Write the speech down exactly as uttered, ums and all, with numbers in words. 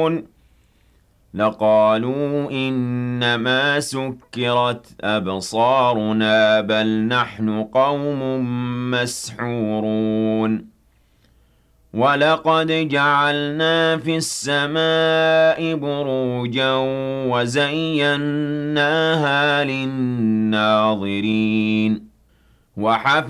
يعلمون لقالوا إنما سكرت أبصارنا بل نحن قوم مسحورون ولقد جعلنا في السماء بروجا وزيناها للناظرين وحفظ